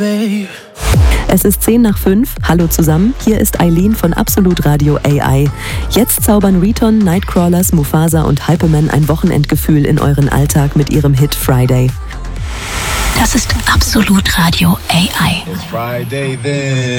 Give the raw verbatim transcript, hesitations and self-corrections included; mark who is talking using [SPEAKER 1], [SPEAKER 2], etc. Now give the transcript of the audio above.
[SPEAKER 1] Es ist zehn nach fünf. Hallo zusammen, hier ist Eileen von Absolut Radio A I. Jetzt zaubern Riton, Nightcrawlers, Mufasa und Hyperman ein Wochenendgefühl in euren Alltag mit ihrem Hit Friday.
[SPEAKER 2] Das ist Absolut Radio A I.
[SPEAKER 3] It's Friday then.